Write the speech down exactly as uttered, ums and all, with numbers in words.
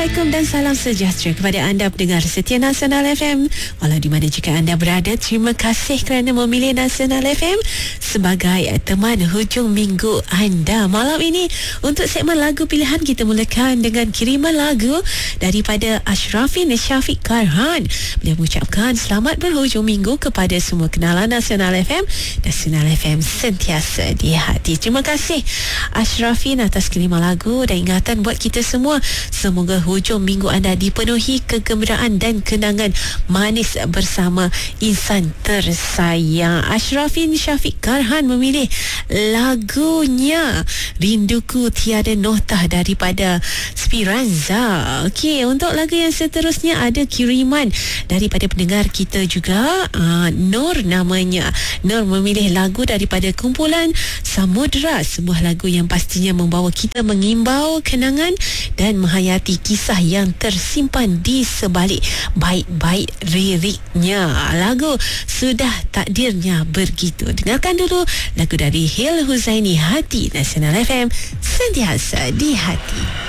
Assalamualaikum dan salam sejahtera kepada anda pendengar setia Nasional F M. Walau di mana jika anda berada, terima kasih kerana memilih Nasional F M sebagai teman hujung minggu anda. Malam ini untuk segmen lagu pilihan, kita mulakan dengan kiriman lagu daripada Ashrafin Syafiq Karhan. Beliau mengucapkan selamat berhujung minggu kepada semua kenalan Nasional F M. Nasional F M sentiasa di hati. Terima kasih Ashrafin atas kiriman lagu dan ingatan buat kita semua. Semoga hujung minggu anda dipenuhi kegembiraan dan kenangan manis bersama insan tersayang. Ashrafin Syafiq Karhan memilih lagunya Rinduku Tiada Noktah daripada Spiranza. Okey, untuk lagu yang seterusnya ada kiriman daripada pendengar kita juga, uh, Nur namanya. Nur memilih lagu daripada kumpulan Samudra, sebuah lagu yang pastinya membawa kita mengimbau kenangan dan menghayati kisah yang tersimpan di sebalik baik-baik liriknya. Lagu Sudah Takdirnya Begitu. Dengarkan dulu lagu dari Hil Huzaini, Hati. Nasional F M sentiasa di hati.